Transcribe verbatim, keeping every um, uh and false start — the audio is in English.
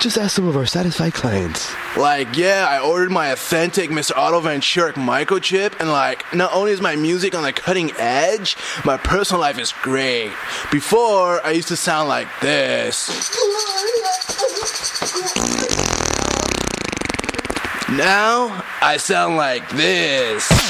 Just ask some of our satisfied clients. Like, yeah, I ordered my authentic Mister Otto Van Schurik microchip, and like, not only is my music on the cutting edge, my personal life is great. Before, I used to sound like this. Now, I sound like this.